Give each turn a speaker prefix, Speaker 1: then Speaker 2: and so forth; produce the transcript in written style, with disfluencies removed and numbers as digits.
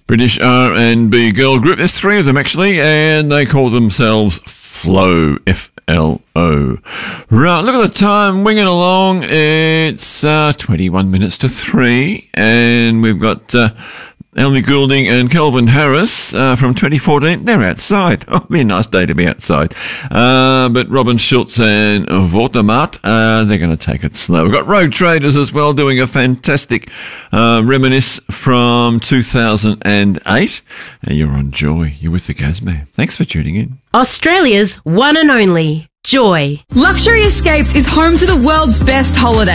Speaker 1: British R&B girl group. There's three of them actually, and they call themselves Flow, F-L-O. Right, look at the time, winging along. It's 21 minutes to 3, and we've got Ellie Goulding and Kelvin Harris from 2014. They're outside. Oh, it'll be a nice day to be outside. But Robin Schultz and Vortemat, they're going to take it slow. We've got Road Traders as well doing a fantastic reminisce from 2008. And you're on Joy. You're with the Gazman. Thanks for tuning in.
Speaker 2: Australia's one and only Joy.
Speaker 3: Luxury Escapes is home to the world's best holiday.